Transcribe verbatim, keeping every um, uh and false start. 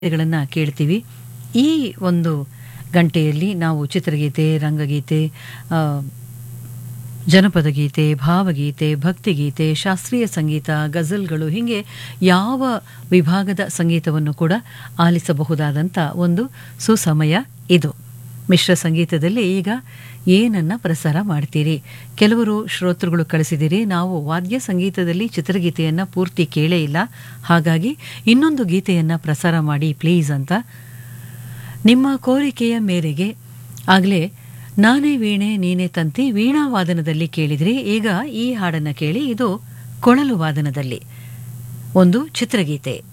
ಗಳನ್ನ ಕೇಳ್ತೀವಿ. ಈ ಒಂದು ಗಂಟೆಯಲ್ಲಿ ನಾವು ಚಿತ್ರಗೀತೆ, ರಂಗಗೀತೆ, ಆ, ಜನಪದ ಗೀತೆ, ಭಾವಗೀತೆ, ಭಕ್ತಿಗೀತೆ, ಶಾಸ್ತ್ರೀಯ ಸಂಗೀತ, ಗಜಲ್ಗಳು ಹೀಗೆ ಯಾವ ವಿಭಾಗದ ಸಂಗೀತವನ್ನು ಕೂಡ ಆಲಿಸಬಹುದಾದಂಥ ಒಂದು ಸುಸಮಯ ಇದು. ಮಿಶ್ರ ಸಂಗೀತದಲ್ಲಿ ಈಗ ಏನನ್ನ ಪ್ರಸಾರ ಮಾಡ್ತೀರಿ? ಕೆಲವರು ಶ್ರೋತೃಗಳು ಕಳಿಸಿದಿರಿ, ನಾವು ವಾದ್ಯ ಸಂಗೀತದಲ್ಲಿ ಚಿತ್ರಗೀತೆಯನ್ನು ಪೂರ್ತಿ ಕೇಳೇ ಇಲ್ಲ, ಹಾಗಾಗಿ ಇನ್ನೊಂದು ಗೀತೆಯನ್ನು ಪ್ರಸಾರ ಮಾಡಿ ಪ್ಲೀಸ್ ಅಂತ. ನಿಮ್ಮ ಕೋರಿಕೆಯ ಮೇರೆಗೆ ಆಗಲೇ ನಾನೇ ವೀಣೆ ನೀನೇ ತಂತಿ ವೀಣಾ ವಾದನದಲ್ಲಿ ಕೇಳಿದ್ರಿ. ಈಗ ಈ ಹಾಡನ್ನು ಕೇಳಿ, ಇದು ಕೊಳಲು ವಾದನದಲ್ಲಿ ಒಂದು ಚಿತ್ರಗೀತೆ.